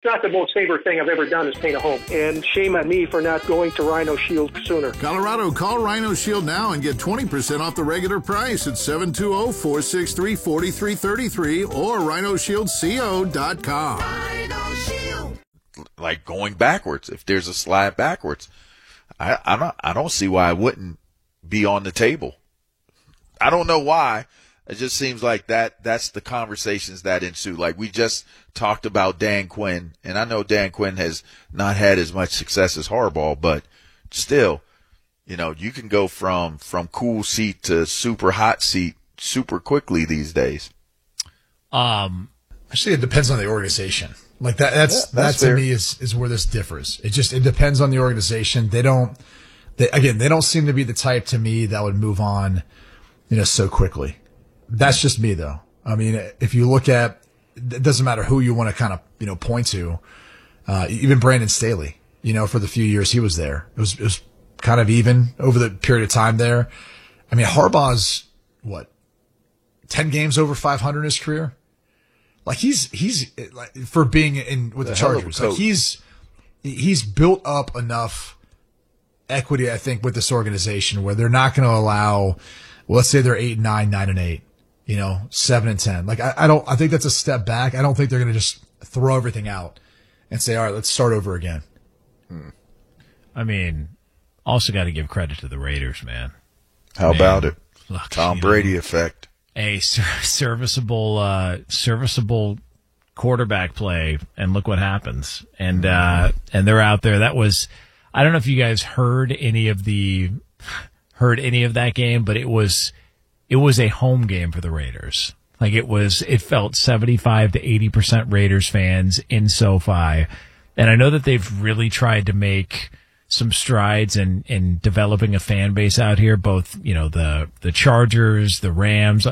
not the most favorite thing I've ever done is paint a home. And shame on me for not going to Rhino Shield sooner. Colorado, call Rhino Shield now and get 20% off the regular price at 720-463-4333 or rhinoshieldco.com. Rhino Shield. Like going backwards. If there's a slide backwards, I don't see why it wouldn't be on the table. I don't know why. It just seems like that's the conversations that ensue. Like we just talked about Dan Quinn, and I know Dan Quinn has not had as much success as Harbaugh, but still, you can go from cool seat to super hot seat super quickly these days. Actually, it depends on the organization. Like that to me is where this differs. It depends on the organization. They don't seem to be the type to me that would move on, so quickly. That's just me though. I mean, if you look at, it doesn't matter who you want to kind of, point to, even Brandon Staley, for the few years he was there, it was kind of even over the period of time there. I mean, Harbaugh's 10 games over 500 in his career. Like he's like, for being in with the Chargers, like he's built up enough equity, I think, with this organization where they're not going to allow, let's say they're 8-9, 9-8, 7-10. Like I think that's a step back. I don't think they're going to just throw everything out and say, all right, let's start over again. I mean, also got to give credit to the Raiders, man. How about it? Look, Tom Brady effect. A serviceable quarterback play, and look what happens. And they're out there. That was, I don't know if you guys heard any of that game, but it was a home game for the Raiders. Like it felt 75 to 80% Raiders fans in SoFi. And I know that they've really tried to make some strides in developing a fan base out here, both, the Chargers, the Rams.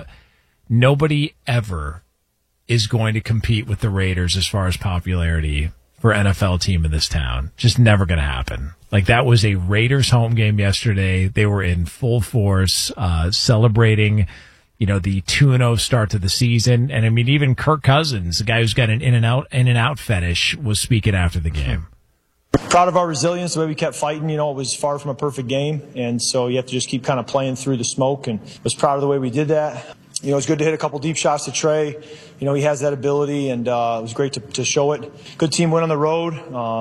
Nobody ever is going to compete with the Raiders as far as popularity for NFL team in this town. Just never going to happen. Like that was a Raiders home game yesterday. They were in full force, celebrating, the 2-0 start to the season. And I mean, even Kirk Cousins, the guy who's got an in and out fetish, was speaking after the game. Proud of our resilience, the way we kept fighting. It was far from a perfect game, and so you have to just keep kind of playing through the smoke, and was proud of the way we did that. It's good to hit a couple deep shots to Trey. He has that ability, and it was great to show it. Good team win on the road,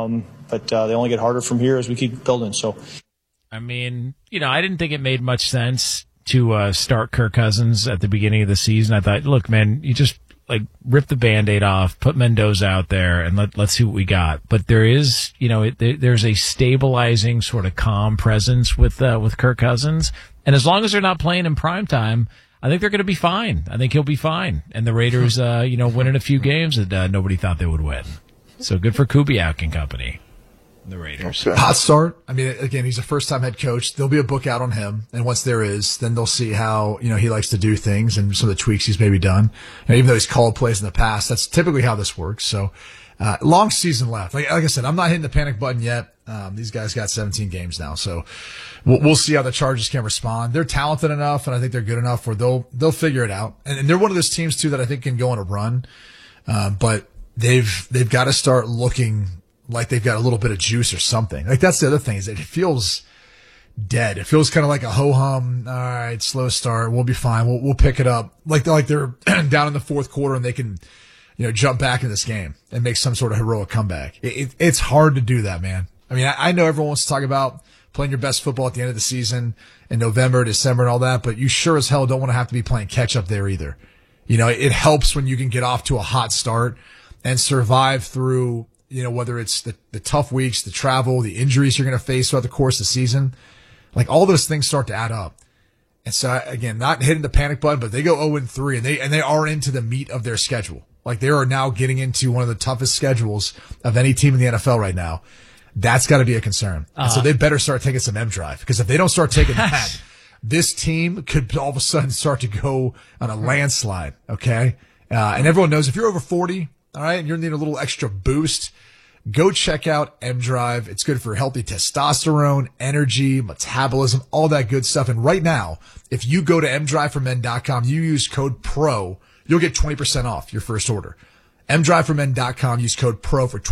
but they only get harder from here as we keep building. So, I mean, I didn't think it made much sense to start Kirk Cousins at the beginning of the season. I thought, look, man, you just rip the Band-Aid off, put Mendoza out there, and let's see what we got. But there is, there's a stabilizing sort of calm presence with Kirk Cousins. And as long as they're not playing in prime time, I think they're going to be fine. I think he'll be fine. And the Raiders, winning a few games that nobody thought they would win. So good for Kubiak and company. The Raiders. Okay. Hot start. I mean, again, he's a first-time head coach. There'll be a book out on him, and once there is, then they'll see how he likes to do things and some of the tweaks he's maybe done. And even though he's called plays in the past, that's typically how this works. So, long season left. Like I said, I'm not hitting the panic button yet. These guys got 17 games now, so we'll see how the Chargers can respond. They're talented enough, and I think they're good enough where they'll figure it out. And they're one of those teams too that I think can go on a run, but they've got to start looking like they've got a little bit of juice or something. Like that's the other thing, is that it feels dead. It feels kind of like a ho-hum. All right, slow start. We'll be fine. We'll pick it up. Like they're down in the fourth quarter and they can, jump back in this game and make some sort of heroic comeback. It's hard to do that, man. I mean, I know everyone wants to talk about playing your best football at the end of the season in November, December and all that, but you sure as hell don't want to have to be playing catch up there either. It helps when you can get off to a hot start and survive through, whether it's the tough weeks, the travel, the injuries you're going to face throughout the course of the season. Like all those things start to add up. And so again, not hitting the panic button, but they go 0-3 and they are into the meat of their schedule. Like they are now getting into one of the toughest schedules of any team in the NFL right now. That's got to be a concern. And so they better start taking some M Drive, because if they don't start taking that, this team could all of a sudden start to go on a landslide. Okay. And everyone knows if you're over 40, all right, and you're needing a little extra boost, go check out M Drive. It's good for healthy testosterone, energy, metabolism, all that good stuff. And right now, if you go to mdriveformen.com, you use code PRO, you'll get 20% off your first order. mdriveformen.com, use code PRO for